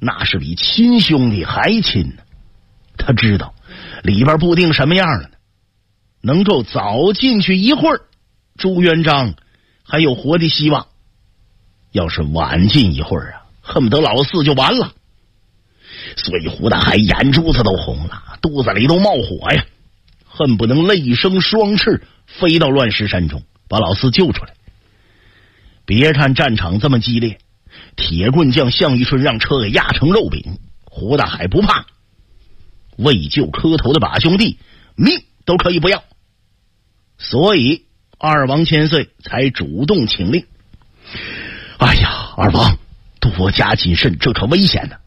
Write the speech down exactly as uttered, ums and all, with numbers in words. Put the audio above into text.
那是比亲兄弟还亲呢。他知道里边不定什么样了呢，能够早进去一会儿，朱元璋还有活的希望；要是晚进一会儿啊，恨不得老四就完了。所以胡大海眼珠子都红了，肚子里都冒火呀，恨不能泪生双翅，飞到乱石山中把老四救出来。别看战场这么激烈，铁棍匠项玉春让车给压成肉饼，胡大海不怕，为救磕头的把兄弟，命都可以不要。所以二王千岁才主动请令。哎呀，二王多加谨慎，这可危险呢。